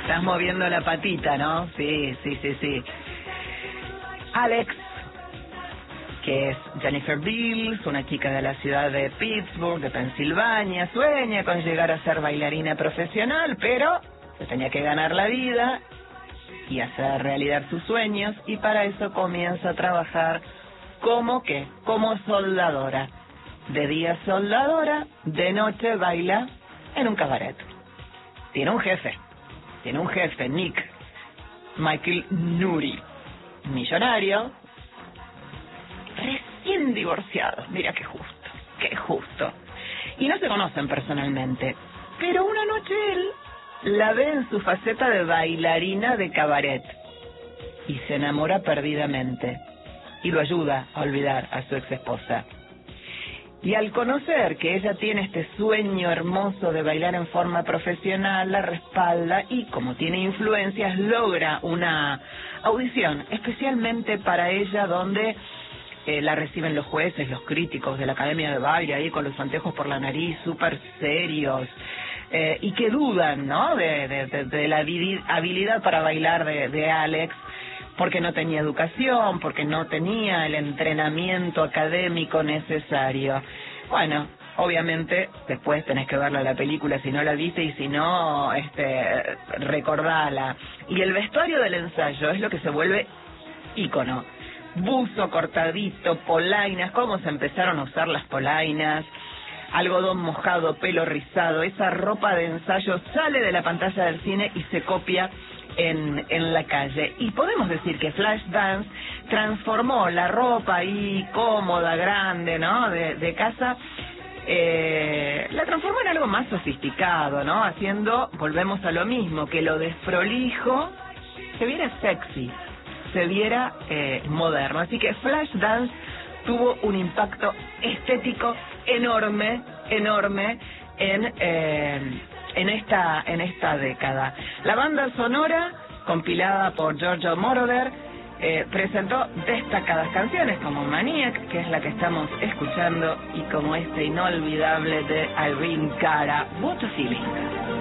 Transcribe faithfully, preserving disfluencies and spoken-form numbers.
Estás moviendo la patita, ¿no? Sí, sí, sí, sí. Alex, que es Jennifer Beals, una chica de la ciudad de Pittsburgh, de Pensilvania, sueña con llegar a ser bailarina profesional, pero se tenía que ganar la vida y hacer realidad sus sueños, y para eso comienza a trabajar como ¿qué? Como soldadora. De día soldadora, de noche baila en un cabaret. Tiene un jefe, tiene un jefe, Nick, Michael Nuri, millonario, recién divorciado, mira qué justo, qué justo. Y no se conocen personalmente, pero una noche él la ve en su faceta de bailarina de cabaret y se enamora perdidamente y lo ayuda a olvidar a su ex esposa. Y al conocer que ella tiene este sueño hermoso de bailar en forma profesional, la respalda y, como tiene influencias, logra una audición especialmente para ella, donde eh, la reciben los jueces, los críticos de la Academia de Baile, ahí con los anteojos por la nariz, súper serios, eh, y que dudan, ¿no?, de, de, de, de la habilidad para bailar de, de Alex, porque no tenía educación, porque no tenía el entrenamiento académico necesario. Bueno, obviamente después tenés que verla la película si no la viste, y si no, este, recordala. Y el vestuario del ensayo es lo que se vuelve ícono. Buzo cortadito, polainas, cómo se empezaron a usar las polainas, algodón mojado, pelo rizado, esa ropa de ensayo sale de la pantalla del cine y se copia En, en la calle. Y podemos decir que Flashdance transformó la ropa ahí cómoda, grande, ¿no?, de, de casa, eh, la transformó en algo más sofisticado, ¿no?, haciendo, volvemos a lo mismo, que lo desprolijo se viera sexy, se viera eh, moderno. Así que Flashdance tuvo un impacto estético enorme, enorme en... Eh, en esta en esta década. La banda sonora, compilada por Giorgio Moroder, eh, presentó destacadas canciones como Maniac, que es la que estamos escuchando, y como este inolvidable de Irene Cara, What a Feeling.